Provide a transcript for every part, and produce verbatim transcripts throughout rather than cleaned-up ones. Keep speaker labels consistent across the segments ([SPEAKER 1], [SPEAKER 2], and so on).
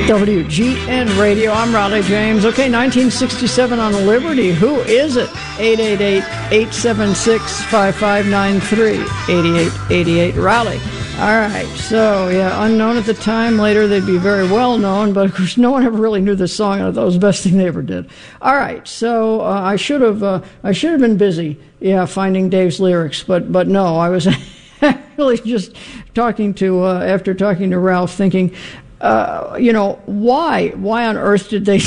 [SPEAKER 1] W G N Radio. I'm Raleigh James. Okay, nineteen sixty-seven on Liberty. Who is it? eight eight eight, eight seven six, five five nine three. eight eight eight eight Raleigh. All right, so, yeah, unknown at the time. Later, they'd be very well known, but, of course, no one ever really knew this song, and I thought it was the best thing they ever did. All right, so uh, I should have uh, I should have been busy, yeah, finding Dave's lyrics, but, but no, I was really just talking to, uh, after talking to Ralph, thinking, Uh, you know, why? Why on earth did they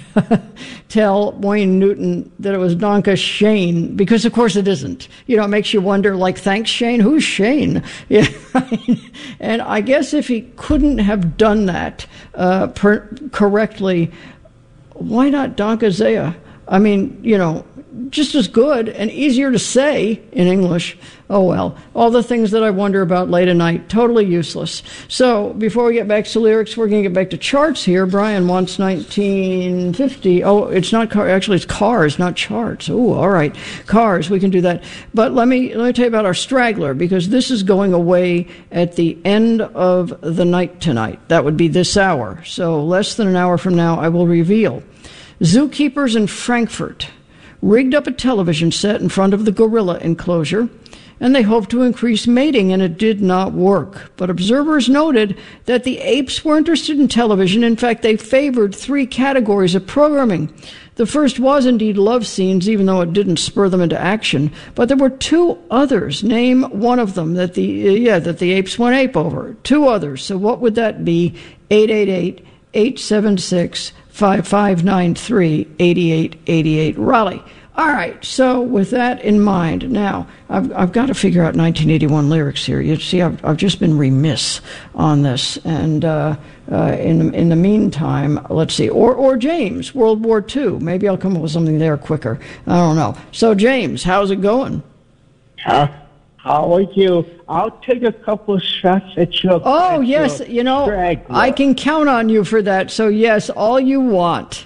[SPEAKER 1] tell Wayne Newton that it was Danke Shane? Because, of course, it isn't. You know, it makes you wonder, like, thanks, Shane? Who's Shane? Yeah, and I guess if he couldn't have done that uh, per- correctly, why not Danke sehr? I mean, you know, just as good and easier to say in English. Oh, well, all the things that I wonder about late at night, totally useless. So before we get back to lyrics, we're going to get back to charts here. Brian wants nineteen fifty. Oh, it's not car. Actually, it's Cars, not charts. Oh, all right. Cars, we can do that. But let me, let me tell you about our straggler, because this is going away at the end of the night tonight. That would be this hour. So less than an hour from now, I will reveal. Zookeepers in Frankfurt rigged up a television set in front of the gorilla enclosure, and they hoped to increase mating, and it did not work. But observers noted that the apes were interested in television. In fact, they favored three categories of programming. The first was indeed love scenes, even though it didn't spur them into action. But there were two others. Name one of them that the uh, yeah that the apes went ape over. Two others. So what would that be? eight eight eight, eight seven six, five five nine three. eight eight eight eight Raleigh. All right, so with that in mind, now, I've, I've got to figure out nineteen eighty-one lyrics here. You see, I've, I've just been remiss on this. And uh, uh, in, in the meantime, let's see, or, or James, World War Two. Maybe I'll come up with something there quicker. I don't know. So, James, how's it going?
[SPEAKER 2] Uh, how are you? I'll take a couple of shots at your
[SPEAKER 1] Oh,
[SPEAKER 2] at
[SPEAKER 1] yes,
[SPEAKER 2] your
[SPEAKER 1] you know,
[SPEAKER 2] straggler.
[SPEAKER 1] I can count on you for that. So, yes, all you want.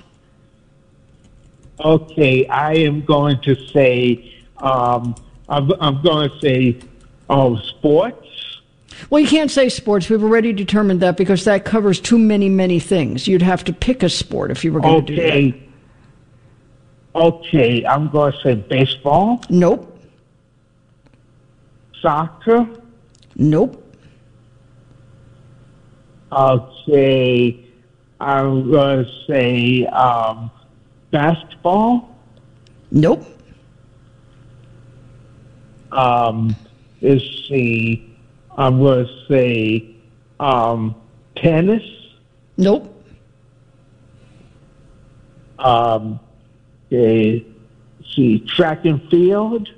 [SPEAKER 2] Okay, I am going to say, um, I'm, I'm going to say, oh, sports.
[SPEAKER 1] Well, you can't say sports. We've already determined that because that covers too many, many things. You'd have to pick a sport if you were going to
[SPEAKER 2] okay.
[SPEAKER 1] do that.
[SPEAKER 2] Okay, I'm going to say baseball.
[SPEAKER 1] Nope.
[SPEAKER 2] Soccer.
[SPEAKER 1] Nope.
[SPEAKER 2] Okay, I'm going to say um, basketball.
[SPEAKER 1] Nope.
[SPEAKER 2] Um, let's see. I'm going to say um, tennis.
[SPEAKER 1] Nope.
[SPEAKER 2] Um, okay, let's see, track and field.